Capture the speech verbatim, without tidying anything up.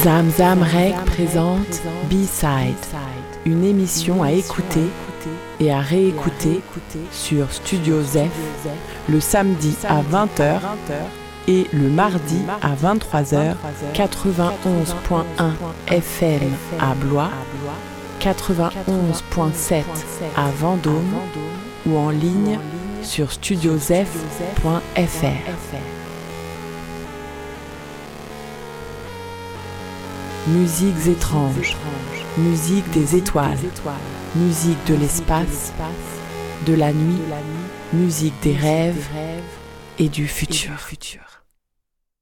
Zamzam Rec présente B-Side, une émission à écouter et à réécouter sur Studio Zef le samedi à vingt heures et le mardi à vingt-trois heures, quatre-vingt-onze point un F M à Blois, quatre-vingt-onze point sept à Vendôme ou en ligne sur studio zef point f r. Musiques étranges, musique des étoiles, musique de l'espace, de la nuit, musique des rêves et du futur.